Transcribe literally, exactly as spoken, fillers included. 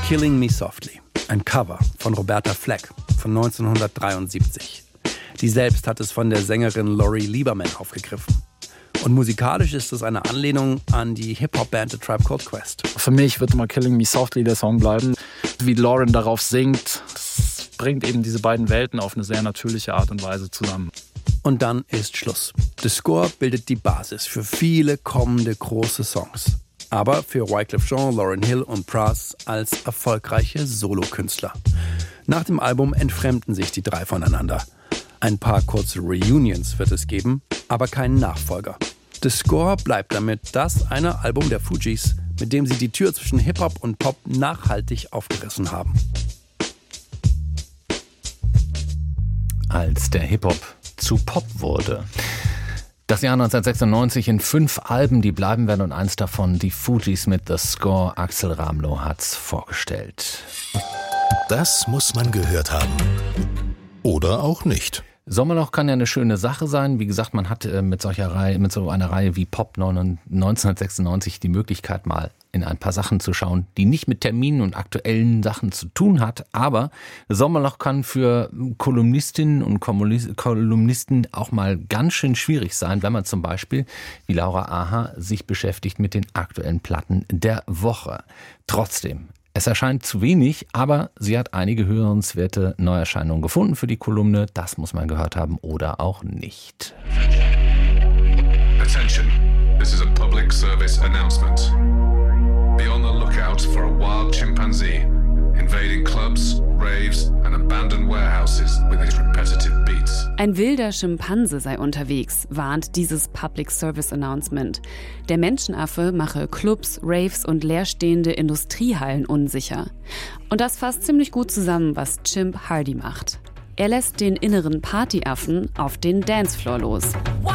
Killing Me Softly, ein Cover von Roberta Flack von neunzehnhundertdreiundsiebzig. Die selbst hat es von der Sängerin Lori Lieberman aufgegriffen. Und musikalisch ist es eine Anlehnung an die Hip-Hop-Band The Tribe Called Quest. Für mich wird immer Killing Me Softly der Song bleiben. Wie Lauren darauf singt, das bringt eben diese beiden Welten auf eine sehr natürliche Art und Weise zusammen. Und dann ist Schluss. The Score bildet die Basis für viele kommende große Songs. Aber für Wyclef Jean, Lauryn Hill und Pras als erfolgreiche Solokünstler. Nach dem Album entfremden sich die drei voneinander. Ein paar kurze Reunions wird es geben, aber keinen Nachfolger. The Score bleibt damit das eine Album der Fugees, mit dem sie die Tür zwischen Hip-Hop und Pop nachhaltig aufgerissen haben. Als der Hip-Hop zu Pop wurde. Das Jahr neunzehnhundertsechsundneunzig in fünf Alben, die bleiben werden, und eins davon die Fugees mit The Score. Axel Ramlow hat's vorgestellt. Das muss man gehört haben. Oder auch nicht. Sommerloch kann ja eine schöne Sache sein. Wie gesagt, man hat mit solcher Reihe, mit so einer Reihe wie Pop neunzehnhundertsechsundneunzig die Möglichkeit, mal in ein paar Sachen zu schauen, die nicht mit Terminen und aktuellen Sachen zu tun hat. Aber Sommerloch kann für Kolumnistinnen und Kolumnisten auch mal ganz schön schwierig sein, wenn man zum Beispiel, wie Laura Aha, sich beschäftigt mit den aktuellen Platten der Woche. Trotzdem, es erscheint zu wenig, aber sie hat einige hörenswerte Neuerscheinungen gefunden für die Kolumne. Das muss man gehört haben oder auch nicht. Attention, this is a public service announcement. Be on the lookout for a wild chimpanzee invading clubs, raves and abandoned warehouses with its repetitive beats. Ein wilder Schimpanse sei unterwegs, warnt dieses Public Service Announcement. Der Menschenaffe mache Clubs, Raves und leerstehende Industriehallen unsicher. Und das fasst ziemlich gut zusammen, was Chimp Hardy macht. Er lässt den inneren Partyaffen auf den Dancefloor los.